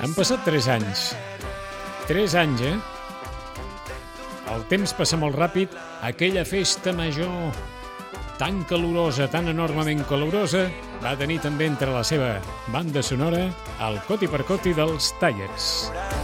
Han passat 3 anys. 3 anys, eh? El temps passa molt ràpid. Aquella festa major tan calorosa, tan enormement calorosa, va tenir també entre la seva banda sonora el Coti per Coti dels Tallers.